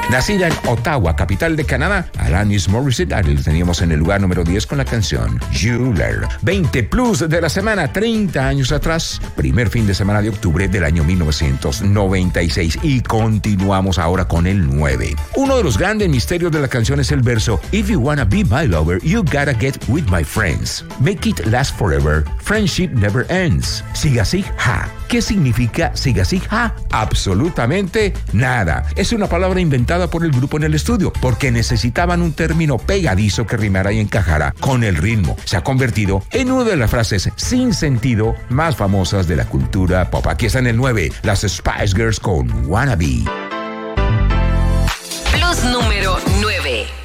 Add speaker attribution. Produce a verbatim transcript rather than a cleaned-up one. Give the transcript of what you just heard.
Speaker 1: Nacida en Ottawa, capital de Canadá, Alanis Morissette, la teníamos en el lugar número diez con la canción Jeweler. veinte plus de la semana, treinta años atrás, primer fin de semana de octubre del año mil novecientos noventa y seis. Y continuamos ahora con el nueve. Uno de los grandes misterios de la canción es el verso If you wanna be my lover, you gotta get with my friends. Make it last forever, friendship never ends. Siga sig ha. ¿Qué significa siga sig ha? Absolutamente nada. Es una palabra inventada por el grupo en el estudio porque necesitaban un término pegadizo que rimara y encajara con el ritmo. Se ha convertido en una de las frases sin sentido más famosas de la cultura pop. Aquí está en el nueve, las Spice Girls con Wannabe.
Speaker 2: Plus número nueve.